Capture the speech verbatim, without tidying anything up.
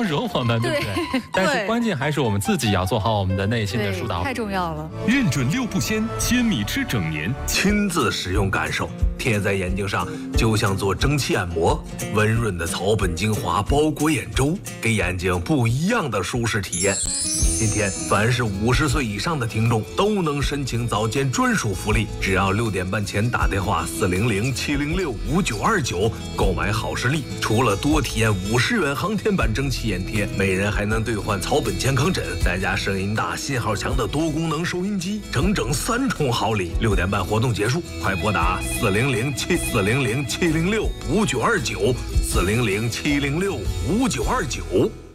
惹我们，对不对？但是关键还是我们自己要做好我们的内心的疏导， 太重要了。 认准六不鲜，鲜米吃整年， 亲自使用感受，贴在眼睛上就像做蒸汽按摩，温润的草本精华包裹眼周，给眼睛不一样的舒适体验。今天凡是五十岁以上的听众都能申请早间专属福利，只要六点半前打电话四零零七零六五九二九购买好视力，除了多体验五十元航天版蒸汽眼贴，每人还能兑换草本健康枕，再加声音大、信号强的多功能收音机，整整三重好礼。六点半活动结束，快拨打四零零七四零零七零六五九二九四零零七零六五九二九。